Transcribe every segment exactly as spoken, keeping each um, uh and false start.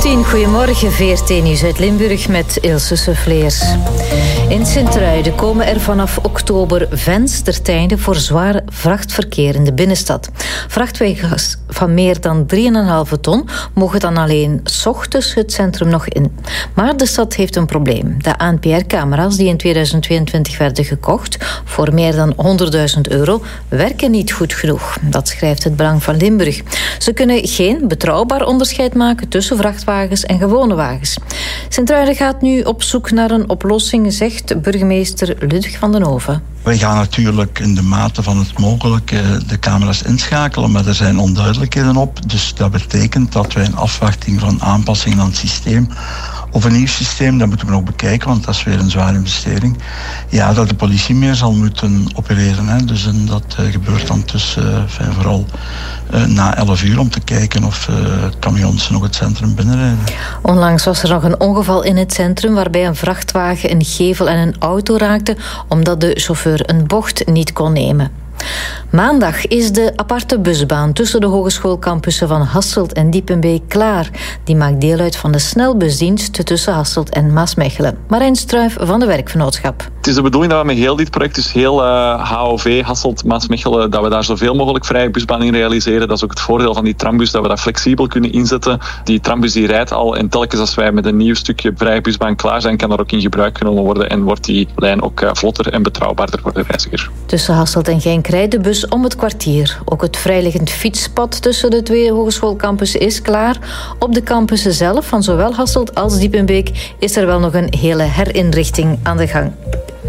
tien, goedemorgen, V R T Nieuws uit Limburg met Ilse Suffleers. In Sint-Truiden komen er vanaf oktober venstertijden voor zwaar vrachtverkeer in de binnenstad. Vrachtwagens van meer dan drie komma vijf ton mogen dan alleen 's ochtends het centrum nog in. Maar de stad heeft een probleem. De A N P R-camera's die in tweeduizend tweeëntwintig werden gekocht voor meer dan honderdduizend euro werken niet goed genoeg. Dat schrijft het Belang van Limburg. Ze kunnen geen betrouwbaar onderscheid maken tussen vrachtwagens en gewone wagens. Sint-Truiden gaat nu op zoek naar een oplossing, zegt burgemeester Ludwig van den Hoven. Wij gaan natuurlijk in de mate van het mogelijke de camera's inschakelen, maar er zijn onduidelijkheden op. Dus dat betekent dat wij in afwachting van aanpassing aan het systeem of een nieuw systeem, dat moeten we nog bekijken, want dat is weer een zware investering. Ja, dat de politie meer zal moeten opereren. Hè. Dus en dat uh, gebeurt dan tussen, uh, vooral uh, na elf uur, om te kijken of uh, camions nog het centrum binnenrijden. Onlangs was er nog een ongeval in het centrum waarbij een vrachtwagen een gevel en een auto raakte omdat de chauffeur een bocht niet kon nemen. Maandag is de aparte busbaan tussen de hogeschoolcampussen van Hasselt en Diepenbeek klaar. Die maakt deel uit van de snelbusdienst tussen Hasselt en Maasmechelen. Marijn Struijf van de Werkvernootschap. Het is de bedoeling dat we met heel dit project, dus heel uh, H O V, Hasselt, Maasmechelen, dat we daar zoveel mogelijk vrije busbaan in realiseren. Dat is ook het voordeel van die trambus, dat we dat flexibel kunnen inzetten. Die trambus die rijdt al en telkens als wij met een nieuw stukje vrije busbaan klaar zijn, kan dat ook in gebruik genomen worden en wordt die lijn ook uh, vlotter en betrouwbaarder voor de reiziger. Tussen Hasselt en Genk rijdt de bus om het kwartier. Ook het vrijliggend fietspad tussen de twee hogeschoolcampussen is klaar. Op de campussen zelf van zowel Hasselt als Diepenbeek is er wel nog een hele herinrichting aan de gang.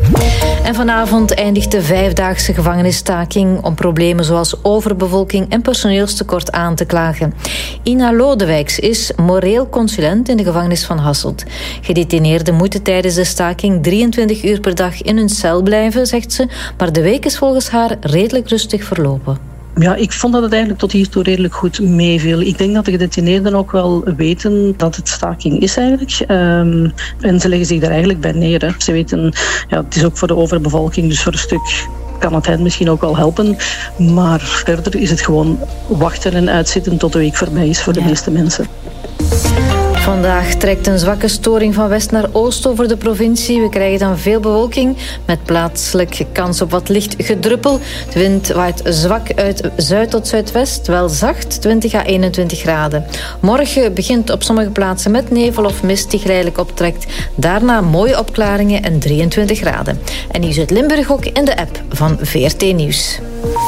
En vanavond eindigt de vijfdaagse gevangenisstaking om problemen zoals overbevolking en personeelstekort aan te klagen. Ina Lodewijks is moreel consulent in de gevangenis van Hasselt. Gedetineerden moeten tijdens de staking drieëntwintig uur per dag in hun cel blijven, zegt ze, maar de week is volgens haar redelijk rustig verlopen. Ja, ik vond dat het eigenlijk tot hiertoe redelijk goed meeviel. Ik denk dat de gedetineerden ook wel weten dat het staking is eigenlijk. Um, en ze leggen zich daar eigenlijk bij neer. Hè. Ze weten, ja, het is ook voor de overbevolking, dus voor een stuk kan het hen misschien ook wel helpen. Maar verder is het gewoon wachten en uitzitten tot de week voorbij is voor de ja. meeste mensen. Vandaag trekt een zwakke storing van west naar oost over de provincie. We krijgen dan veel bewolking met plaatselijk kans op wat licht gedruppel. De wind waait zwak uit zuid tot zuidwest, wel zacht, twintig à eenentwintig graden. Morgen begint op sommige plaatsen met nevel of mist die geleidelijk optrekt. Daarna mooie opklaringen en drieëntwintig graden. En Nieuws uit Limburg ook in de app van V R T Nieuws.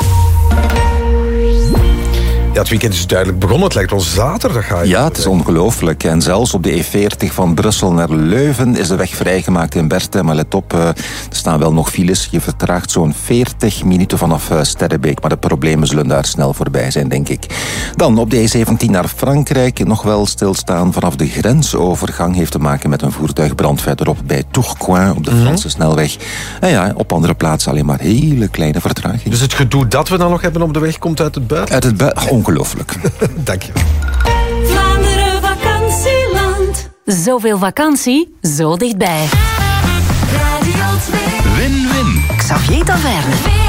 Ja, het weekend is duidelijk begonnen. Het lijkt wel zaterdag. Ga je ja, het is ongelooflijk. En zelfs op de E veertig van Brussel naar Leuven is de weg vrijgemaakt in Berthe. Maar let op, er staan wel nog files. Je vertraagt zo'n veertig minuten vanaf Sterrebeek. Maar de problemen zullen daar snel voorbij zijn, denk ik. Dan op de E zeventien naar Frankrijk. Nog wel stilstaan vanaf de grensovergang. Heeft te maken met een voertuigbrand verderop bij Tourcoing op de Franse mm-hmm. snelweg. En ja, op andere plaatsen alleen maar hele kleine vertragingen. Dus het gedoe dat we dan nog hebben op de weg komt uit het buitenland? Uit het buitenland. Ongelooflijk. Dank je. Vlaanderen vakantieland. Zoveel vakantie, zo dichtbij. Radio twee. Win-win. Xavier Taverne.